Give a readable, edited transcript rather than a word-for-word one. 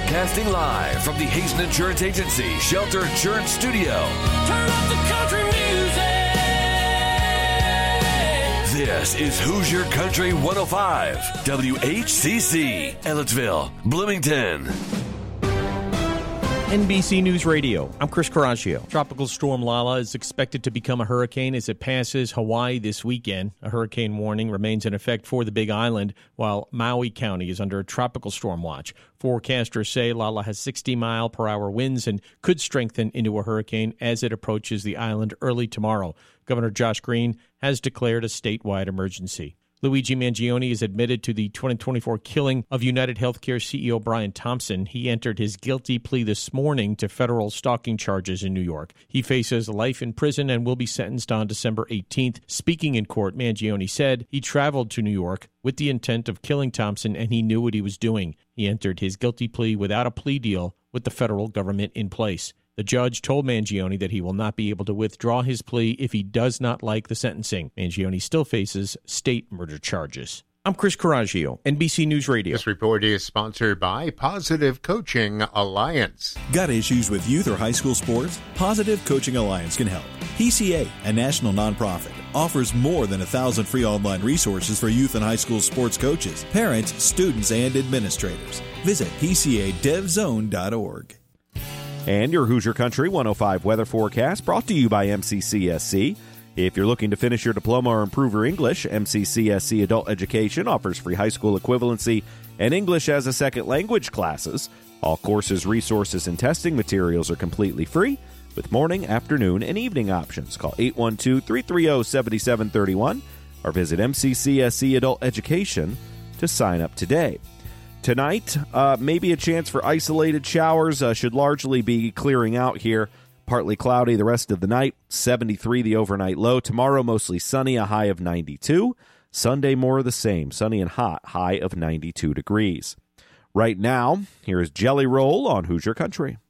Broadcasting live from the Hazen Insurance Agency Shelter Insurance Studio. Turn up the country music. This is Hoosier Country 105, WHCC, Ellettsville, Bloomington. NBC News Radio, I'm Chris Coraggio. Tropical storm Lala is expected to become a hurricane as it passes Hawaii this weekend. A hurricane warning remains in effect for the Big Island, while Maui County is under a tropical storm watch. Forecasters say Lala has 60-mile-per-hour winds and could strengthen into a hurricane as it approaches the island early tomorrow. Governor Josh Green has declared a statewide emergency. Luigi Mangione is admitted to the 2024 killing of United Healthcare CEO Brian Thompson. He entered his guilty plea this morning to federal stalking charges in New York. He faces life in prison and will be sentenced on December 18th. Speaking in court, Mangione said he traveled to New York with the intent of killing Thompson and he knew what he was doing. He entered his guilty plea without a plea deal with the federal government in place. The judge told Mangione that he will not be able to withdraw his plea if he does not like the sentencing. Mangione still faces state murder charges. I'm Chris Coraggio, NBC News Radio. This report is sponsored by Positive Coaching Alliance. Got issues with youth or high school sports? Positive Coaching Alliance can help. PCA, a national nonprofit, offers more than 1,000 free online resources for youth and high school sports coaches, parents, students, and administrators. Visit PCADevZone.org. And your Hoosier Country 105 weather forecast brought to you by MCCSC. If you're looking to finish your diploma or improve your English, MCCSC Adult Education offers free high school equivalency and English as a second language classes. All courses, resources, and testing materials are completely free with morning, afternoon, and evening options. Call 812-330-7731 or visit MCCSC Adult Education to sign up today. Tonight, maybe a chance for isolated showers. Should largely be clearing out here. Partly cloudy the rest of the night. 73 the overnight low. Tomorrow, mostly sunny, a high of 92. Sunday, more of the same. Sunny and hot, high of 92 degrees. Right now, here is Jelly Roll on Hoosier Country.